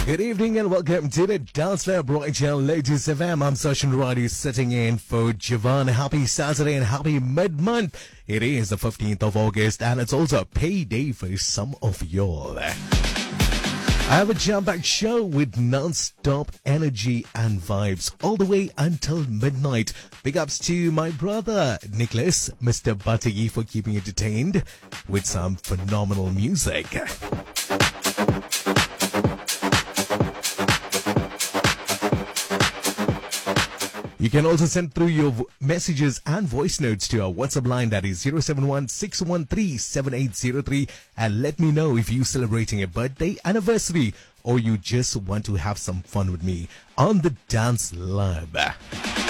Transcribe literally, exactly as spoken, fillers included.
Good evening and welcome to the Dance Lab right here on Ladies F M. I'm Sachin Radi sitting in for Javan. Happy Saturday and happy mid-month. It is the fifteenth of August and it's also a payday for some of y'all. I have a jam-packed show with non-stop energy and vibes all the way until midnight. Big ups to my brother Nicholas, Mister Batigi, for keeping entertained with some phenomenal music. You can also send through your v- messages and voice notes to our WhatsApp line, that is zero seven one six one three seven eight zero three, and let me know if you're celebrating a birthday, anniversary, or you just want to have some fun with me on the Dance Lab.